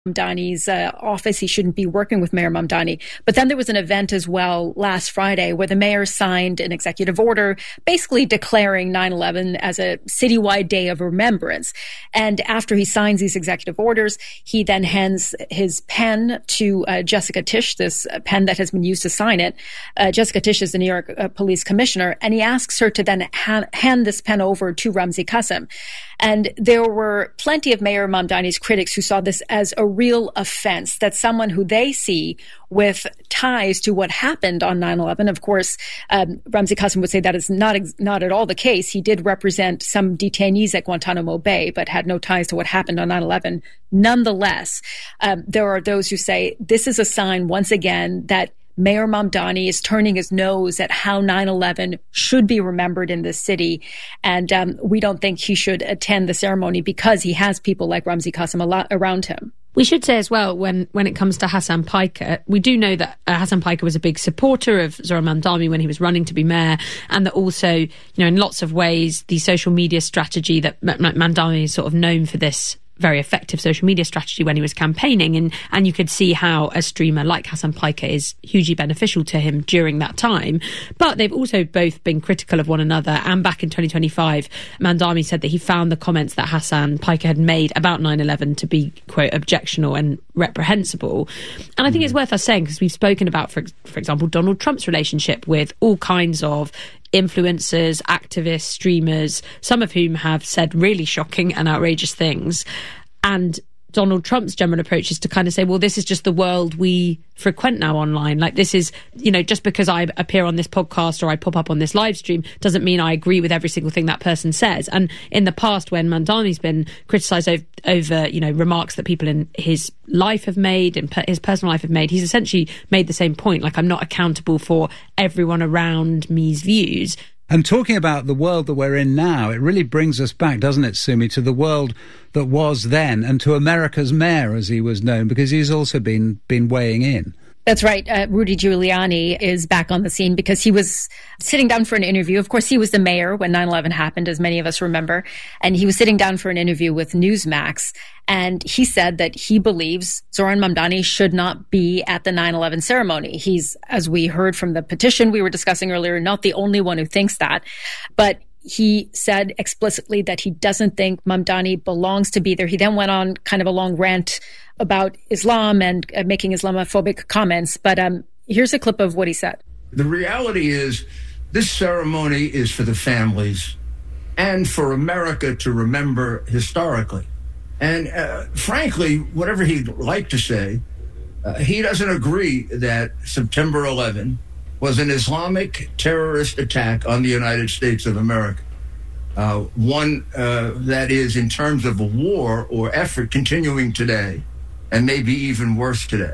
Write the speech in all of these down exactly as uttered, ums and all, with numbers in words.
Mamdani's uh, office. He shouldn't be working with Mayor Mamdani. But then there was an event as well last Friday where the mayor signed an executive order basically declaring nine eleven as a citywide day of remembrance. And after he signs these executive orders, he then hands his pen to uh, Jessica Tisch, this pen that has been used to sign it. Uh, Jessica Tisch is the New York uh, Police Commissioner, and he asks her to then ha- hand this pen over to Ramzi Qasem. And there were plenty of Mayor Mamdani's critics who saw this as a real offense, that someone who they see with ties to what happened on nine eleven, of course, um, Ramzi Qasem would say that is not ex- not at all the case. He did represent some detainees at Guantanamo Bay, but had no ties to what happened on nine eleven. Nonetheless, um, there are those who say this is a sign, once again, that Mayor Mamdani is turning his nose at how nine eleven should be remembered in this city. And um, we don't think he should attend the ceremony because he has people like Ramzi Qasem a lot around him. We should say as well, when, when it comes to Hassan Piker, we do know that uh, Hassan Piker was a big supporter of Zoran Mamdani when he was running to be mayor, and that also, you know, in lots of ways, the social media strategy that M- M- Mamdani is sort of known for, this very effective social media strategy when he was campaigning, and and you could see how a streamer like Hassan Piker is hugely beneficial to him during that time. But they've also both been critical of one another, and back in twenty twenty-five, Mamdani said that he found the comments that Hassan Piker had made about nine eleven to be, quote, objectionable and reprehensible. And I think it's worth us saying, because we've spoken about, for, for example, Donald Trump's relationship with all kinds of influencers, activists, streamers, some of whom have said really shocking and outrageous things. And Donald Trump's general approach is to kind of say, well, this is just the world we frequent now online. Like, this is, you know, just because I appear on this podcast or I pop up on this live stream doesn't mean I agree with every single thing that person says. And in the past, when Mamdani's been criticised over, over, you know, remarks that people in his life have made and per- his personal life have made, he's essentially made the same point. Like, I'm not accountable for everyone around me's views. And talking about the world that we're in now, it really brings us back, doesn't it, Sumi, to the world that was then, and to America's mayor, as he was known, because he's also been been weighing in. That's right. Uh, Rudy Giuliani is back on the scene because he was sitting down for an interview. Of course, he was the mayor when nine eleven happened, as many of us remember. And he was sitting down for an interview with Newsmax. And he said that he believes Zoran Mamdani should not be at the nine eleven ceremony. He's, as we heard from the petition we were discussing earlier, not the only one who thinks that. But he said explicitly that he doesn't think Mamdani belongs to be there. He then went on kind of a long rant about Islam and uh, making Islamophobic comments. But um, here's a clip of what he said. The reality is this ceremony is for the families and for America to remember historically. And uh, frankly, whatever he'd like to say, uh, he doesn't agree that September eleventh was an Islamic terrorist attack on the United States of America. Uh, one uh, that is, in terms of a war or effort, continuing today, and maybe even worse today.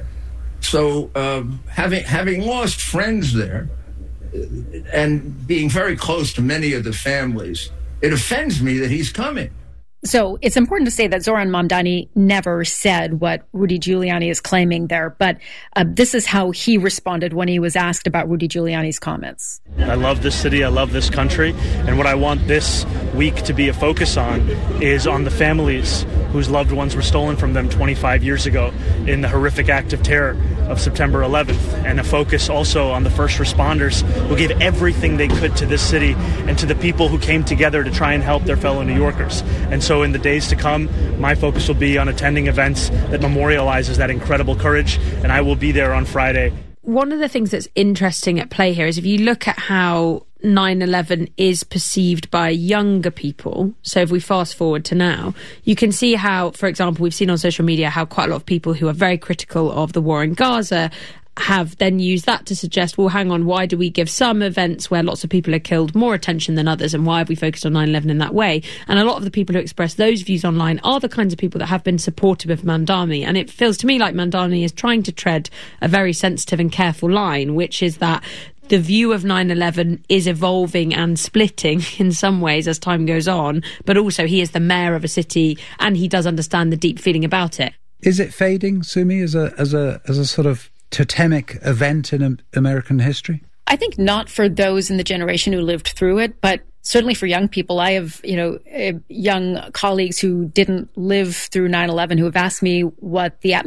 So uh, having having lost friends there and being very close to many of the families, it offends me that he's coming. So it's important to say that Zoran Mamdani never said what Rudy Giuliani is claiming there, but uh, this is how he responded when he was asked about Rudy Giuliani's comments. I love this city, I love this country, and what I want this week to be a focus on is on the families whose loved ones were stolen from them twenty-five years ago in the horrific act of terror of September eleventh, and a focus also on the first responders who gave everything they could to this city and to the people who came together to try and help their fellow New Yorkers. And so in the days to come, my focus will be on attending events that memorializes that incredible courage, and I will be there on Friday. One of the things that's interesting at play here is if you look at how nine eleven is perceived by younger people, so if we fast forward to now, you can see how, for example, we've seen on social media how quite a lot of people who are very critical of the war in Gaza have then used that to suggest, well, hang on, why do we give some events where lots of people are killed more attention than others, and why have we focused on nine eleven in that way? And a lot of the people who express those views online are the kinds of people that have been supportive of Mamdani. And it feels to me like Mamdani is trying to tread a very sensitive and careful line, which is that the view of nine eleven is evolving and splitting in some ways as time goes on, but also he is the mayor of a city and he does understand the deep feeling about it. Is it fading, Sumi, as a as a as a sort of totemic event in American history? I think not for those in the generation who lived through it, but certainly for young people. I have, you know, uh, young colleagues who didn't live through nine eleven who have asked me what the